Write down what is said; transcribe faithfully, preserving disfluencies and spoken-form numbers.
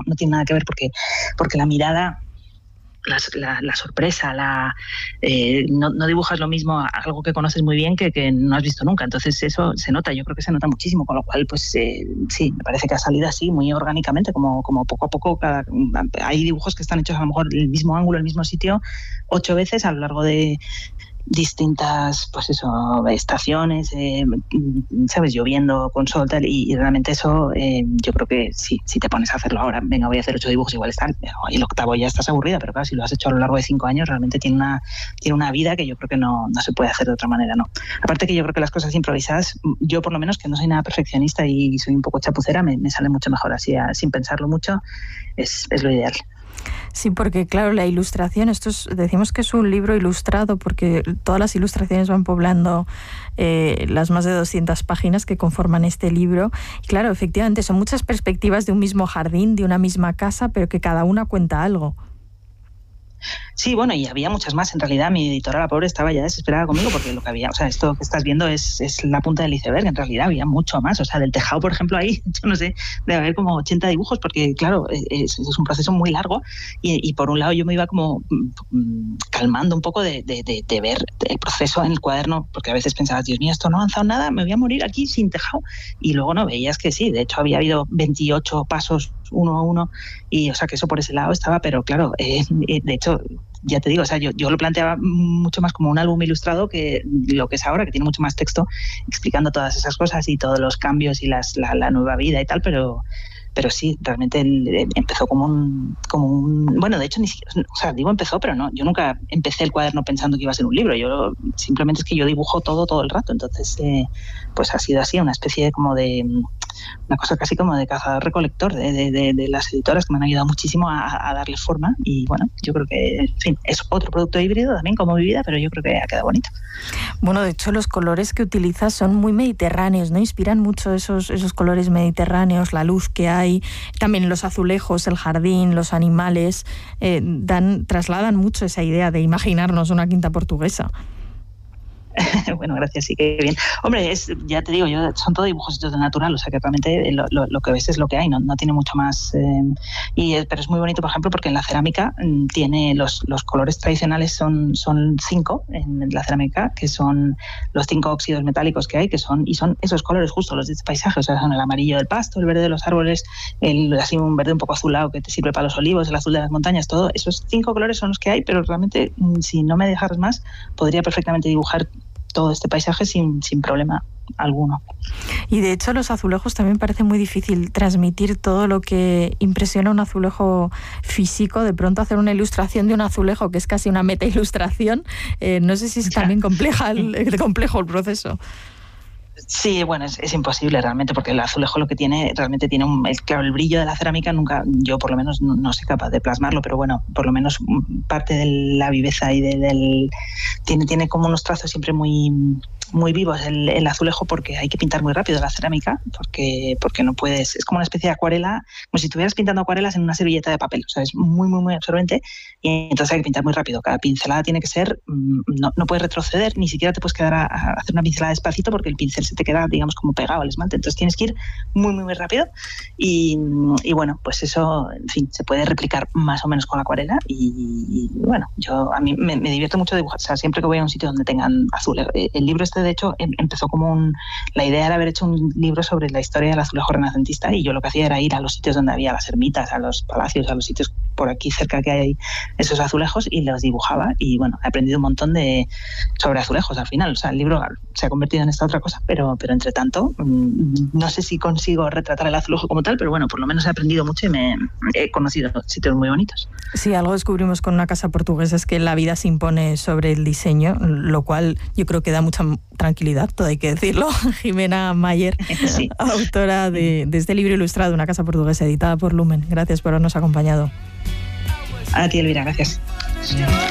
no tiene nada que ver porque, porque la mirada... La, la, la sorpresa, la eh, no, no dibujas lo mismo a algo que conoces muy bien que, que no has visto nunca, entonces eso se nota, yo creo que se nota muchísimo, con lo cual pues eh, sí, me parece que ha salido así muy orgánicamente, como, como poco a poco cada, hay dibujos que están hechos a lo mejor el mismo ángulo, el mismo sitio, ocho veces a lo largo de distintas, pues eso, estaciones, eh, sabes, lloviendo con sol tal, y, y realmente eso eh, yo creo que sí, si te pones a hacerlo ahora, venga, voy a hacer ocho dibujos, igual están, y el octavo ya estás aburrida, pero claro, si lo has hecho a lo largo de cinco años, realmente tiene una, tiene una vida que yo creo que no, no se puede hacer de otra manera, ¿no? Aparte que yo creo que las cosas improvisadas, yo por lo menos que no soy nada perfeccionista y soy un poco chapucera, me, me sale mucho mejor así, a, sin pensarlo mucho, es, es lo ideal. Sí, porque claro, la ilustración, esto es, decimos que es un libro ilustrado porque todas las ilustraciones van poblando eh, las más de doscientas páginas que conforman este libro. Y claro, efectivamente, son muchas perspectivas de un mismo jardín, de una misma casa, pero que cada una cuenta algo. Sí, bueno, y había muchas más. En realidad, mi editora, la pobre, estaba ya desesperada conmigo porque lo que había, o sea, esto que estás viendo es, es la punta del iceberg. En realidad había mucho más. O sea, del tejado, por ejemplo, ahí, yo no sé, debe haber como ochenta dibujos porque, claro, es, es un proceso muy largo. Y, y por un lado yo me iba como mm, calmando un poco de, de, de, de ver el proceso en el cuaderno, porque a veces pensabas, Dios mío, esto no ha avanzado nada, me voy a morir aquí sin tejado. Y luego no, veías que sí, de hecho había habido veintiocho pasos uno a uno, y o sea que eso por ese lado estaba, pero claro, eh, de hecho, ya te digo, o sea, yo, yo lo planteaba mucho más como un álbum ilustrado que lo que es ahora, que tiene mucho más texto explicando todas esas cosas y todos los cambios y las, la, la nueva vida y tal, pero pero sí, realmente él empezó como un, como un... Bueno, de hecho, ni siquiera... O sea, digo empezó, pero no. Yo nunca empecé el cuaderno pensando que iba a ser un libro. Yo simplemente es que yo dibujo todo, todo el rato. Entonces, eh, pues ha sido así, una especie de como de... Una cosa casi como de cazador-recolector de, de, de, de las editoras que me han ayudado muchísimo a, a darle forma. Y bueno, yo creo que, en fin, es otro producto híbrido también como mi vida, pero yo creo que ha quedado bonito. Bueno, de hecho, los colores que utilizas son muy mediterráneos, ¿no? Inspiran mucho esos, esos colores mediterráneos, la luz que hay. También los azulejos, el jardín, los animales, eh, dan, trasladan mucho esa idea de imaginarnos una quinta portuguesa. Bueno, gracias, sí, que bien. Hombre, es, ya te digo, yo son todo dibujos hechos de natural, o sea que realmente lo, lo, lo que ves es lo que hay, no, no tiene mucho más. Eh, y es, pero es muy bonito, por ejemplo, porque en la cerámica mm, tiene los, los colores tradicionales son, son cinco en la cerámica, que son los cinco óxidos metálicos que hay, que son, y son esos colores justo los de este paisaje, o sea, son el amarillo del pasto, el verde de los árboles, el así un verde un poco azulado que te sirve para los olivos, el azul de las montañas, todo, esos cinco colores son los que hay, pero realmente, mm, si no me dejaras más, podría perfectamente dibujar todo este paisaje sin, sin problema alguno. Y de hecho los azulejos también parece muy difícil transmitir todo lo que impresiona un azulejo físico. De pronto hacer una ilustración de un azulejo que es casi una meta ilustración, eh, no sé si es también compleja el, complejo el proceso. Sí, bueno, es, es imposible realmente, porque el azulejo lo que tiene, realmente tiene un, el, claro, el brillo de la cerámica nunca, yo por lo menos no, no soy capaz de plasmarlo, pero bueno, por lo menos parte de la viveza y de, del, tiene, tiene como unos trazos siempre muy, muy vivos el, el azulejo, porque hay que pintar muy rápido la cerámica, porque, porque no puedes, es como una especie de acuarela, como si estuvieras pintando acuarelas en una servilleta de papel, o sea, es muy, muy, muy absorbente, y entonces hay que pintar muy rápido, cada pincelada tiene que ser, no, no puedes retroceder, ni siquiera te puedes quedar a, a hacer una pincelada despacito, porque el pincel se te queda, digamos, como pegado al esmalte, entonces tienes que ir muy, muy, muy rápido, y, y bueno, pues eso, en fin, se puede replicar más o menos con la acuarela, y, y bueno, yo a mí me, me divierto mucho dibujar, o sea, siempre que voy a un sitio donde tengan azul, el libro este de hecho empezó como un, la idea era haber hecho un libro sobre la historia del azulejo renacentista, y yo lo que hacía era ir a los sitios donde había las ermitas, a los palacios, a los sitios por aquí cerca que hay esos azulejos, y los dibujaba, y bueno, he aprendido un montón de sobre azulejos al final, o sea, el libro se ha convertido en esta otra cosa, pero, pero entre tanto, no sé si consigo retratar el azulejo como tal, pero bueno, por lo menos he aprendido mucho y me he conocido sitios muy bonitos. Sí, algo descubrimos con una casa portuguesa, es que la vida se impone sobre el diseño, lo cual yo creo que da mucha tranquilidad, todo hay que decirlo. Jimena Mayer, sí, autora de, de este libro ilustrado, Una casa portuguesa, editada por Lumen. Gracias por habernos acompañado. A ti, Elvira, gracias.